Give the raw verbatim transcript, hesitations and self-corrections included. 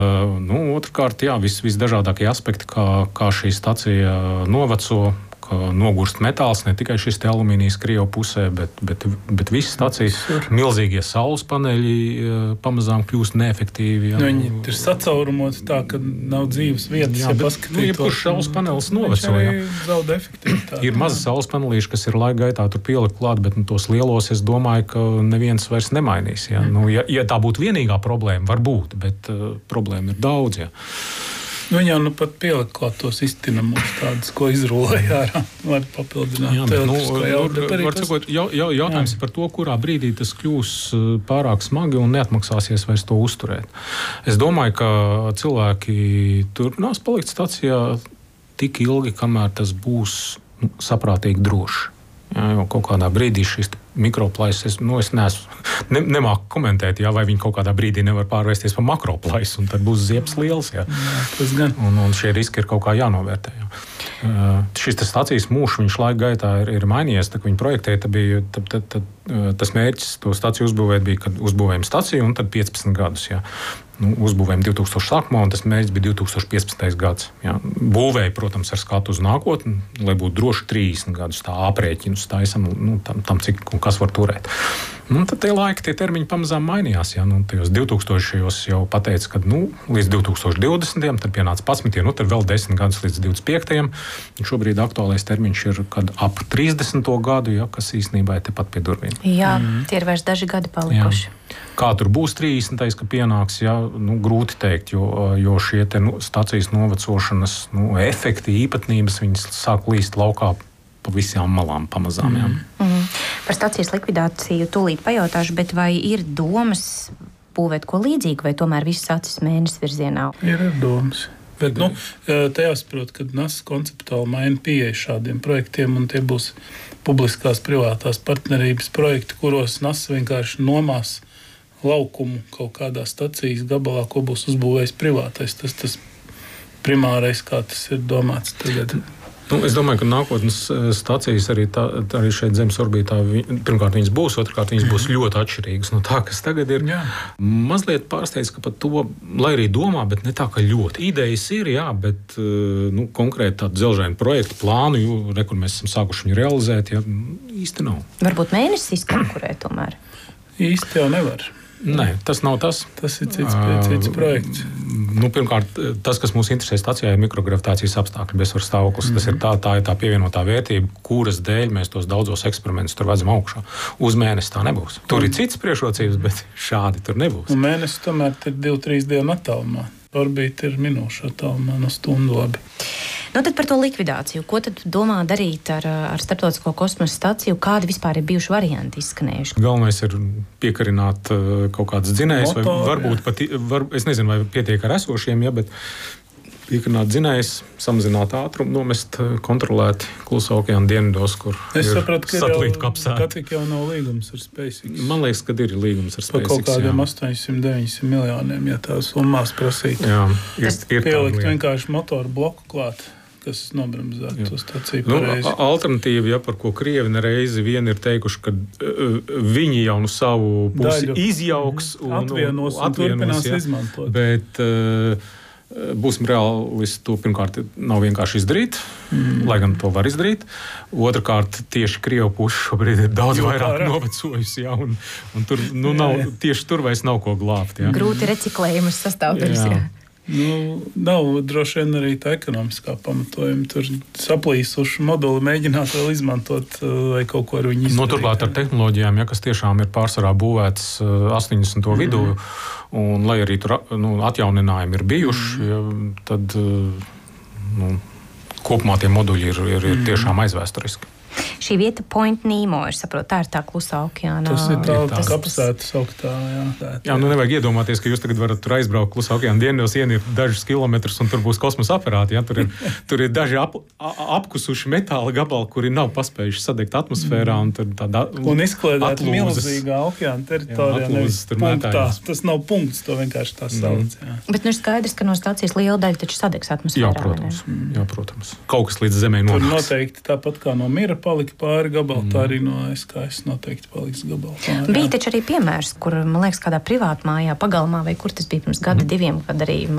Uh, nu, otrkārt, jā, vis, visdažādākie aspekti, kā, kā šī stacija noveco, nogurst metāls, ne tikai šis alumīnijas Krievu pusē, bet, bet, bet visas stacijas milzīgie saules paneļi pamazām kļūst neefektīvi. Nu, viņi ir sacaurumoti tā, ka nav dzīves vietas, jā, ja paskatītos. Nu, jebkurš saules panelis noveco. Zaudē efektivitāti. Ir mazi saules panelīši, kas ir laika gaitā tur pielikt klāt, bet nu, tos lielos es domāju, ka neviens vairs nemainīs. Ja, nu, ja, ja tā būtu vienīgā problēma, var būt, bet uh, problēma ir daudz. Ja. Viņi jau nu pat pielikt klāt tos iztinamus tādus, ko izrūlēja ārā, lai papildinātu. Jā, bet, nu, jaudu, bet var tas... sakot, jau, jau, jautājums jā. ir par to, kurā brīdī tas kļūs pārāk smagi un neatmaksāsies vairs to uzturēt. Es domāju, ka cilvēki turpinās palikt stacijā tik ilgi, kamēr tas būs nu, saprātīgi droši. Jā, jau kaut kādā brīdī šis mikroplaiss, nu, es neesmu, ne, nemāku komentēt, jā, vai viņi kaut kādā brīdī nevar pārvērsties par makroplaisu, un tad būs ziepes liels. Jā. Jā, tas gan. Un, un šie riski ir kaut kā jānovērtē. Jā. Uh, šis stacijas mūžs, viņš laika gaitā ir, ir mainījies. Tad, kad viņi projektēja, tad bija, tad, tad, tad, uh, tas mērķis to staciju uzbūvēt bija, kad uzbūvējam staciju un tad piecpadsmit gadus. Jā. Nu, uzbūvējam divtūkstošais sākumā, un tas mērķis bija divi tūkstoši piecpadsmitais gads. Jā. Būvēja, protams, ar skatu uz nākotni, lai būtu droši trīsdesmit gadus tā aprēķinus taisam, nu, tam, tam cik un kas var turēt. Nu, tad tie laiki, tie termiņi pamazām mainījās. Jā. Nu, tajos divtūkstošajos jau pateica, ka nu, līdz divi tūkstoši divdesmitajam, tad pienāca desmitajam, nu, tad vēl desmit gadus līdz divdesmit piektajam. Un šobrīd aktuālais termiņš ir ap trīsdesmito gadu, jā, kas īstenībā ir tepat pie durvīm. Jā, mm. tie ir vairs daži gadi palikuši. Jā. Kā tur būs trīsdesmitais, ka pienāks, jā, nu, grūti teikt, jo, jo šie te, nu, stacijas novecošanas nu, efekti, īpatnības, viņas sāk līst laukā pa visām malām pamazām. Jā. Mm. Par stacijas likvidāciju tūlīt pajautāšu, bet vai ir domas būvēt ko līdzīgu, vai tomēr viss acis mēnesis virzienā? Ir domas. Bet, nu, te jāsaprot, ka N A S konceptuāli maina pieeja šādiem projektiem, un tie būs publiskās privātās partnerības projekti, kuros N A S vienkārši nomās laukumu kaut kādā stacijas gabalā, ko būs uzbūvējis privātais. Tas tas primārais, kā tas ir domāts tagad. Nu, es domāju, ka nākotnes stacijas arī, tā, arī šeit zemes orbītā, pirmkārt viņas būs, otrkārt viņas būs ļoti atšķirīgas no tā, kas tagad ir. Jā. Mazliet pārsteidz, ka pat to, lai arī domā, bet ne tā, ka ļoti. Idejas ir, jā, bet nu, konkrēti tādu dzelžainu projektu plānu, jo, re, kur mēs esam sākuši viņu realizēt, jā, īsti nav. Varbūt mēnesis izkonkurē tomēr? Īsti jau nevar. Nē, tas nav tas. Tas ir cits, cits projekts. Nu, pirmkārt, tas, kas mūs interesē stacijā, ir mikrogravitācijas apstākļi, bezsvaru stāvoklis. Mm-hmm. Tas ir tā, tā ir tā pievienotā vērtība, kuras dēļ mēs tos daudzos eksperimentus tur vedzam augšā. Uz mēnesi tā nebūs. Tur ir cits priekšrocības, bet šādi tur nebūs. Un mēnesis tomēr ir divi trīs dienu attālumā. Orbīta ir minūšu attālumā no stundu labi. Nu, tad par to likvidāciju. Ko tad domā darīt ar, ar Starptautisko kosmosa staciju? Kādi vispār ir bijuši varianti izskanējuši? Galvenais ir piekarināt uh, kaut kādas dzinējas, vai varbūt pat, var, es nezinu, vai pietiek ar esošiem, ja, bet piekarināt dzinējas, samazināt ātrumu, nomest kontrolēti Klusā okeāna dienvidos, kur es ir sapratu, satelītu kapsēta. Es sapratu, ka jau nav līgums ar SpaceX. Man liekas, ka ir līgums ar SpaceX. Par kaut kādiem astoņsimt deviņsimt miljoniem, ja tās summās prasītu. Jā, ir, ir pielikt vienkārši motoru bloku klāt, kas nobremzētu to staciju pareizi. Nu, alternatīva, ja, par ko Krievi nereizi vien ir teikuši, ka uh, viņi jau no savu pusi Daļu. izjauks un atvienos un, un turpinās ja, izmantot. Bet uh, būsim reālisti, to pirmkārt nav vienkārši izdarīt, mm. lai gan to var izdarīt. Otrakārt, tieši Krievu pusi šobrīd ir daudz jo, vairāk pārāk. novecojusi, ja, un, un tur, nu, nav, jā, jā. tieši tur vairs nav ko glābt. Ja. Grūti reciklējumas sastāvdaļas. Jā. Nu, nav droši vien arī tā ekonomiskā pamatojuma. Tur saplīsuši moduli mēģināt vēl izmantot vai kaut ko ar viņu izdarīt. No, turklāt ar tehnoloģijām, ja, kas tiešām ir pārsvarā būvētas astoņdesmito mm-hmm. vidū, un lai arī tur nu, atjauninājumi ir bijuši, mm-hmm. ja, tad nu, kopumā tie moduļi ir, ir, ir tiešām aizvēsturiski. Šī vieta Point Nemo, es saprotu, tā ir tā Klusā okeāna. Tas ir tā, tā kapsēta sauktā, jā. Tā, tā. Jā, nu nevajag iedomāties, ka jūs tagad varat tur aizbraukt Klusā okeāna dienvidos, ieniet dažus kilometrus un tur būs kosmosa aparāti, jā. Tur ir, tur ir daži ap, apkusuši metāla gabali, kuri nav paspējuši sadegt atmosfērā un tur tāda un izkliedēt milzīgā okeāna teritorijā. Jā, nevis punktā. Tas nav punkts, to vienkārši tā sauc, jā. Bet nu ir skaidrs, ka no stacijas liela daļa taču sadegs atmosfērā. Jā, protams. Jā, protams. Kaut kas līdz zemē nonāks. Tur noteikti tāpat kā no Mira palika palika pāri gabalu, mm. tā arī no S K S noteikti paliks gabalu pāri. Bija taču arī piemērs, kur, man liekas, kādā privātmājā pagalmā, vai kur tas bija pirms gada mm. diviem, kad arī